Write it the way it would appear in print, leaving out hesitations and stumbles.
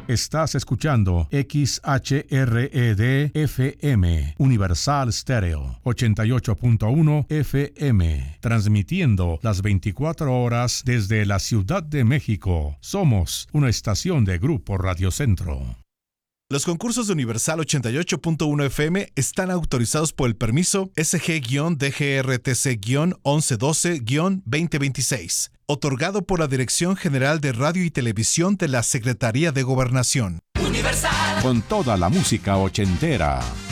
Estás escuchando XHRED FM, Universal Stereo, 88.1 FM, transmitiendo las 24 horas desde la Ciudad de México. Somos una estación de Grupo Radio Centro. Los concursos de Universal 88.1 FM están autorizados por el permiso SG-DGRTC-1112-2026, otorgado por la Dirección General de Radio y Televisión de la Secretaría de Gobernación. Universal. Con toda la música ochentera.